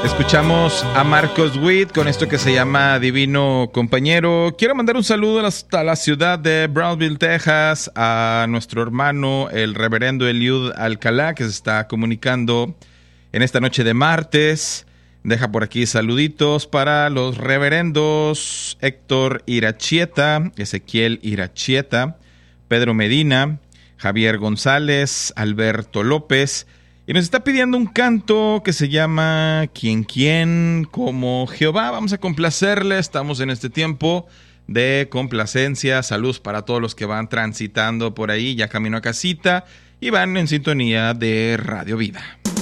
Escuchamos a Marcos Witt con esto que se llama Divino Compañero. Quiero mandar un saludo hasta la ciudad de Brownsville, Texas, a nuestro hermano, el reverendo Eliud Alcalá, que se está comunicando en esta noche de martes. Deja por aquí saluditos para los reverendos Héctor Irachieta, Ezequiel Irachieta, Pedro Medina, Javier González, Alberto López. Y nos está pidiendo un canto que se llama ¿Quién como Jehová? Vamos a complacerle, estamos en este tiempo de complacencia. Saludos para todos los que van transitando por ahí, ya camino a casita y van en sintonía de Radio Vida.